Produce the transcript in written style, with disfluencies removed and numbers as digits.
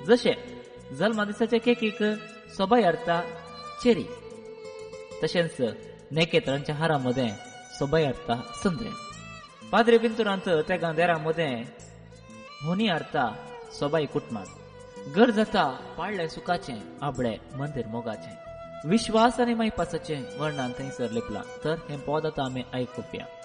जशे जल्मा दिसाच्या केकीक सोबाय हाडटा चेरी, तशेंच नेकेतरांच्या हारामध्ये सोबाय हाडटा संद्रेण. पाद्री बिंतुरांत त्या गांधेरामध्ये होनी हाडटा सोबाय कुटमात. घर जाता पाळले सुखाचे, आबळे मंदिर मोगाचे. विश्वास आनी माईपासाचे वर्णन थंयसर लिपला. तर हे पद आतां आमी आयकुया.